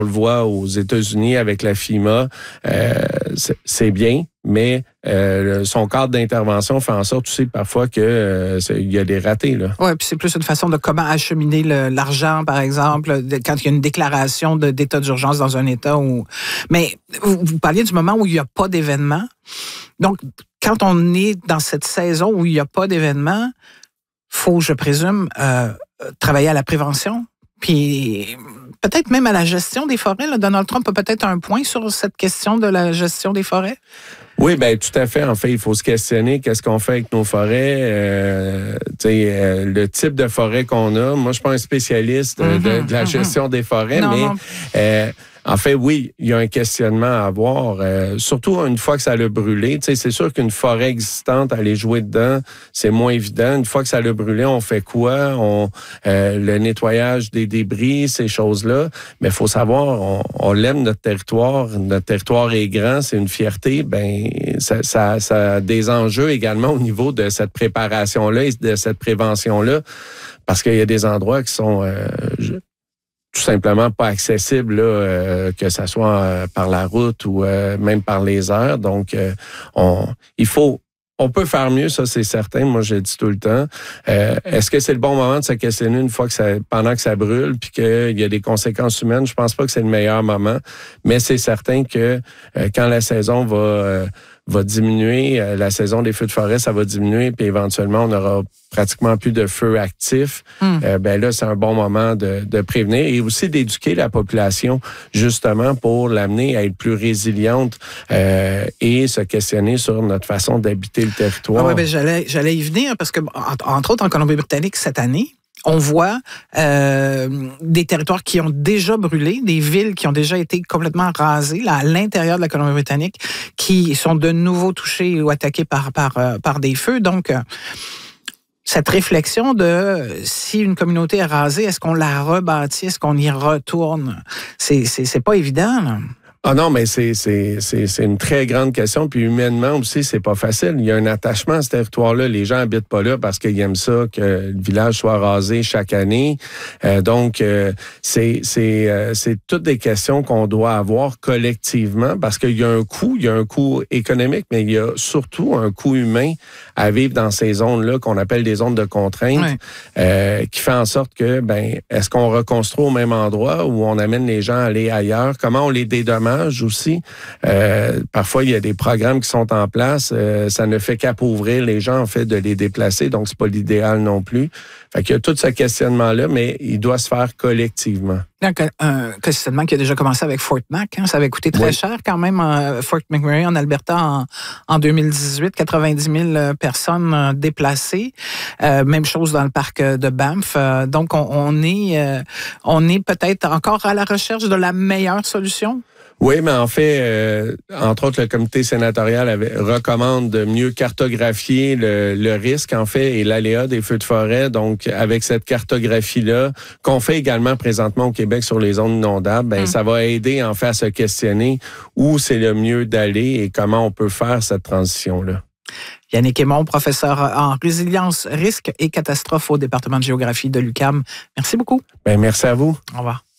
On le voit aux États-Unis avec la FEMA, c'est bien, mais son cadre d'intervention fait en sorte aussi parfois que il y a des ratés. Oui, puis c'est plus une façon de comment acheminer l'argent, par exemple, quand il y a une déclaration d'état d'urgence dans un État où... Mais vous parliez du moment où il n'y a pas d'événement. Donc, quand on est dans cette saison où il n'y a pas d'événement, faut, je présume, travailler à la prévention, puis peut-être même à la gestion des forêts. Là. Donald Trump a peut-être un point sur cette question de la gestion des forêts. Oui, bien, tout à fait. En fait, il faut se questionner qu'est-ce qu'on fait avec nos forêts. Le type de forêt qu'on a. Moi, je ne suis pas un spécialiste de la gestion des forêts, mais... en fait, oui, il y a un questionnement à avoir, surtout une fois que ça l'a brûlé. Tu sais, c'est sûr qu'une forêt existante, aller jouer dedans, c'est moins évident. Une fois que ça l'a brûlé, on fait quoi? Le nettoyage des débris, ces choses-là. Mais il faut savoir, on l'aime, notre territoire. Notre territoire est grand, c'est une fierté. Ben, ça a des enjeux également au niveau de cette préparation-là et de cette prévention-là. Parce qu'il y a des endroits qui sont... tout simplement pas accessible, que ça soit par la route ou même par les airs. Donc, on peut faire mieux, ça c'est certain. Moi, je le dis tout le temps. Est-ce que c'est le bon moment de se questionner une fois pendant que ça brûle, puis qu'il y a des conséquences humaines? Je pense pas que c'est le meilleur moment, mais c'est certain que quand la saison va diminuer, la saison des feux de forêt, ça va diminuer, puis éventuellement, on n'aura pratiquement plus de feux actifs. Ben là, c'est un bon moment de prévenir et aussi d'éduquer la population, justement, pour l'amener à être plus résiliente et se questionner sur notre façon d'habiter le territoire. Oui, ben j'allais y venir parce que, entre autres, en Colombie-Britannique, cette année, on voit des territoires qui ont déjà brûlé, des villes qui ont déjà été complètement rasées là, à l'intérieur de la Colombie-Britannique, qui sont de nouveau touchées ou attaquées par des feux. Donc, cette réflexion de si une communauté est rasée, est-ce qu'on la rebâtit, est-ce qu'on y retourne? C'est pas évident, là. Ah non, mais c'est une très grande question. Puis humainement aussi, c'est pas facile. Il y a un attachement à ce territoire-là. Les gens habitent pas là parce qu'ils aiment ça, que le village soit rasé chaque année. Donc, c'est toutes des questions qu'on doit avoir collectivement parce qu'il y a un coût économique, mais il y a surtout un coût humain à vivre dans ces zones-là qu'on appelle des zones de contrainte, qui fait en sorte que, est-ce qu'on reconstruit au même endroit ou on amène les gens à aller ailleurs? Comment on les dédommage aussi? Parfois, il y a des programmes qui sont en place. Ça ne fait qu'appauvrir les gens, en fait, de les déplacer. Donc, c'est pas l'idéal non plus. Fait qu'il y a tout ce questionnement-là, mais il doit se faire collectivement. Un questionnement qui a déjà commencé avec Fort Mac. Hein? Ça avait coûté très cher quand même, Fort McMurray en Alberta en 2018. 90 000 personnes déplacées. Même chose dans le parc de Banff. Donc, on est peut-être encore à la recherche de la meilleure solution? Oui, mais en fait, entre autres, le comité sénatorial recommande de mieux cartographier le risque, en fait, et l'aléa des feux de forêt. Donc, avec cette cartographie-là, qu'on fait également présentement au Québec sur les zones inondables, ça va aider, en fait, à se questionner où c'est le mieux d'aller et comment on peut faire cette transition-là. Yannick Aymon, professeur en résilience, risque et catastrophe au département de géographie de l'UQAM. Merci beaucoup. Merci à vous. Au revoir.